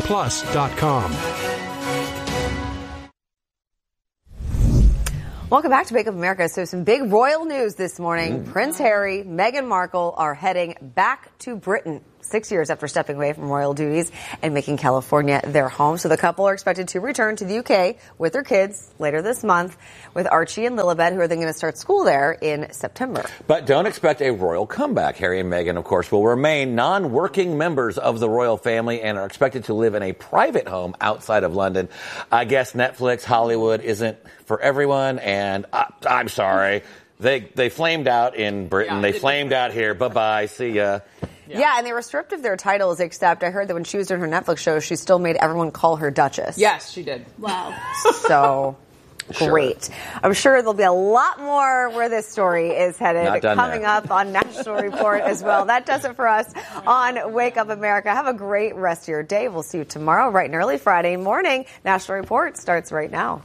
PlusPlus.com. Welcome back to Wake Up America. So some big royal news this morning. Prince Harry, Meghan Markle are heading back to Britain 6 years after stepping away from royal duties and making California their home. So the couple are expected to return to the UK with their kids later this month, with Archie and Lilibet, who are then going to start school there in September. But don't expect a royal comeback. Harry and Meghan, of course, will remain non-working members of the royal family and are expected to live in a private home outside of London. I guess Netflix, Hollywood isn't for everyone, and I'm sorry. They flamed out in Britain. Yeah. They flamed out here. Bye-bye. See ya. Yeah, and they were stripped of their titles, except I heard that when she was doing her Netflix show, she still made everyone call her Duchess. Yes, she did. Wow. So, great. I'm sure there'll be a lot more where this story is headed coming up on National Report as well. That does it for us on Wake Up America. Have a great rest of your day. We'll see you tomorrow, bright and early Friday morning. National Report starts right now.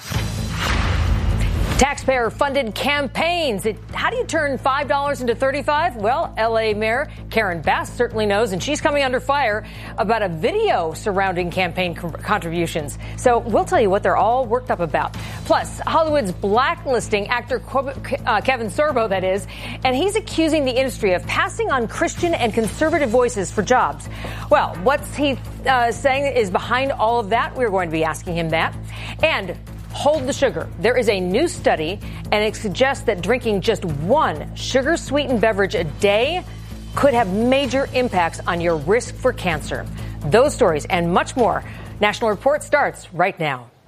Taxpayer-funded campaigns. How do you turn $5 into $35? Well, L.A. Mayor Karen Bass certainly knows, and she's coming under fire about a video surrounding campaign contributions. So we'll tell you what they're all worked up about. Plus, Hollywood's blacklisting actor Kevin Sorbo, that is, and he's accusing the industry of passing on Christian and conservative voices for jobs. Well, what's he saying is behind all of that? We're going to be asking him that. And hold the sugar. There is a new study, and it suggests that drinking just one sugar-sweetened beverage a day could have major impacts on your risk for cancer. Those stories and much more. National Report starts right now.